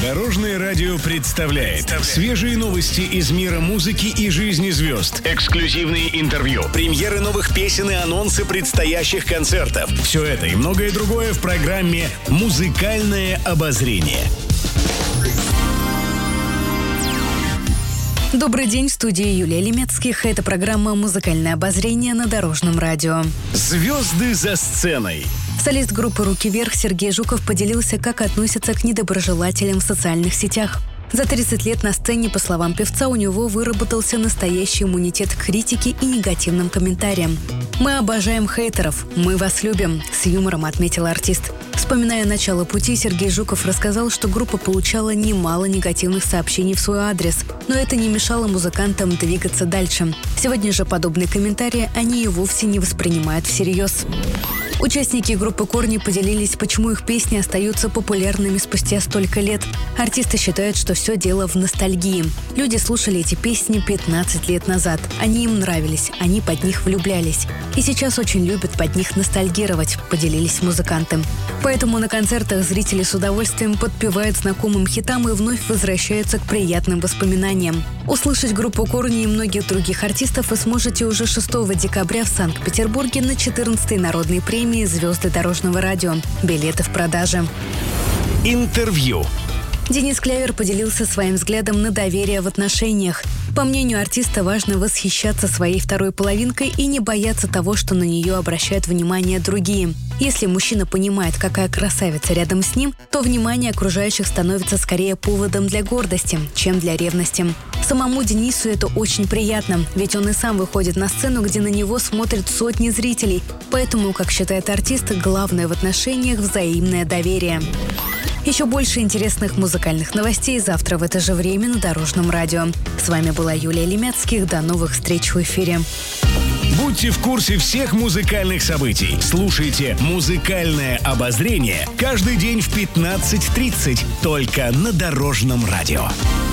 Дорожное радио представляет свежие новости из мира музыки и жизни звезд. Эксклюзивные интервью, премьеры новых песен и анонсы предстоящих концертов. Все это и многое другое в программе «Музыкальное обозрение». Добрый день, в студии Юлия Лемецких. Это программа «Музыкальное обозрение» на Дорожном радио. Звезды за сценой. Солист группы «Руки вверх» Сергей Жуков поделился, как относится к недоброжелателям в социальных сетях. За 30 лет на сцене, по словам певца, у него выработался настоящий иммунитет к критике и негативным комментариям. «Мы обожаем хейтеров, мы вас любим», — с юмором отметил артист. Вспоминая начало пути, Сергей Жуков рассказал, что группа получала немало негативных сообщений в свой адрес, но это не мешало музыкантам двигаться дальше. Сегодня же подобные комментарии они и вовсе не воспринимают всерьез. Участники группы «Корни» поделились, почему их песни остаются популярными спустя столько лет. Артисты считают, что все дело в ностальгии. Люди слушали эти песни 15 лет назад. Они им нравились, они под них влюблялись. И сейчас очень любят под них ностальгировать, поделились музыканты. Поэтому на концертах зрители с удовольствием подпевают знакомым хитам и вновь возвращаются к приятным воспоминаниям. Услышать группу «Корни» и многих других артистов вы сможете уже 6 декабря в Санкт-Петербурге на 14-й народной премии «Звезды дорожного радио». Билеты в продаже. Интервью. Денис Клявер поделился своим взглядом на доверие в отношениях. По мнению артиста, важно восхищаться своей второй половинкой и не бояться того, что на нее обращают внимание другие. Если мужчина понимает, какая красавица рядом с ним, то внимание окружающих становится скорее поводом для гордости, чем для ревности. Самому Денису это очень приятно, ведь он и сам выходит на сцену, где на него смотрят сотни зрителей. Поэтому, как считает артист, главное в отношениях – взаимное доверие. Еще больше интересных музыкальных новостей завтра в это же время на Дорожном радио. С вами была Юлия Лемецких. До новых встреч в эфире. Будьте в курсе всех музыкальных событий. Слушайте «Музыкальное обозрение» каждый день в 15:30 только на Дорожном радио.